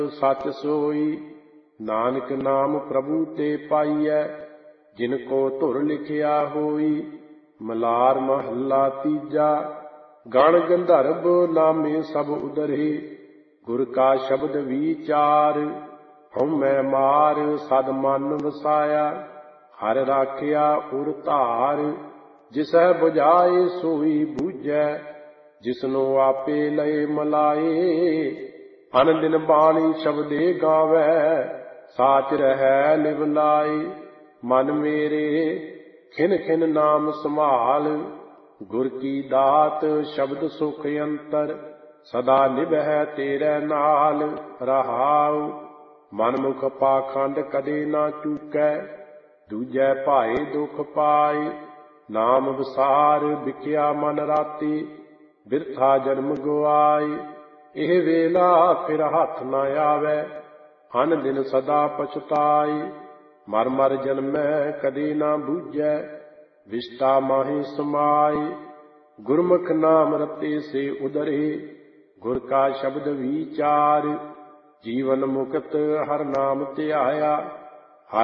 सच सोई, नानक नाम प्रभु ते पाईਐ, जिनको धुर लिखिया होई। मलार महला तीजा। गण गंधर्व नामे सब उदरे, गुर का शब्द विचार। हउमੈ मार सद मन वसाया, हर राखिया उर धार। जिसै बुझाए सोई बूझै, जिसनो आपे लय मलाए। अन दिन बाणी शब्दे गावै, साच रहै लिव लाए। मन मेरे खिन खिन नाम संभाल, गुर की दात शब्द सुख अंतर। सदा निभै तेरे नाल रहाउ, मन मुख पाखंड कदे ना चूकै। दूजै भाए दुख पाए, नाम विसार बिकिया मन राती। बिरथा जन्म गुआए, ਇਹ ਵੇਲਾ ਫਿਰ ਹੱਥ ਨਾ ਆਵੈ। ਅਨ ਦਿਨ ਸਦਾ ਪਛਤਾਏ, ਮਰ ਮਰ ਜਨਮੈ ਕਦੇ ਨਾ ਬੂਝੈ। ਵਿਸ਼ਟਾ ਮਾਹੀ ਸਮਾਏ, ਗੁਰਮੁਖ ਨਾਮ ਰਤੇ ਸੇ ਉਦਰੇ। ਗੁਰ ਕਾ ਸ਼ਬਦ ਵਿਚਾਰ, ਜੀਵਨ ਮੁਕਤ ਹਰ ਨਾਮ ਧਿਆਇਆ।